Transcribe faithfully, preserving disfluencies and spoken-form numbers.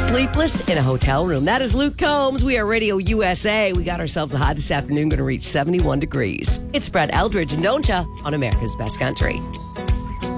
Sleepless in a hotel room. That is Luke Combs. We are Radio U S A. We got ourselves a high this afternoon, going to reach seventy-one degrees. It's Brett Eldridge and Don't Ya on America's Best Country.